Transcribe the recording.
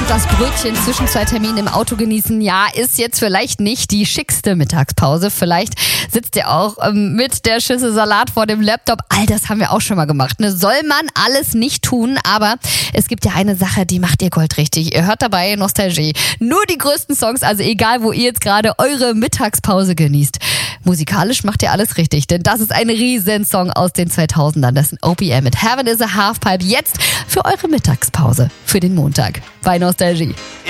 und das Brötchen zwischen zwei Terminen im Auto genießen, ja, ist jetzt vielleicht nicht die schickste Mittagspause. Vielleicht sitzt ihr auch mit der Schüssel Salat vor dem Laptop. All das haben wir auch schon mal gemacht. Ne? Soll man alles nicht tun, aber es gibt ja eine Sache, die macht ihr goldrichtig. Ihr hört dabei Nostalgie. Nur die größten Songs, also egal, wo ihr jetzt gerade eure Mittagspause genießt. Musikalisch macht ihr alles richtig, denn das ist ein Riesensong aus den 2000ern. Das ist OPM mit Heaven is a Halfpipe. Jetzt für eure Mittagspause, für den Montag bei Nostalgie.